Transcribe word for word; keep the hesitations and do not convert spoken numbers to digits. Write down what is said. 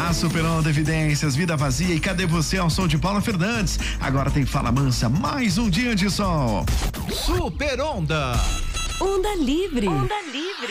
Olá, Super Onda Evidências, Vida Vazia e Cadê Você ao som de Paula Fernandes. Agora tem Fala Mansa, mais um dia de sol. Super Onda. Onda Livre. Onda Livre.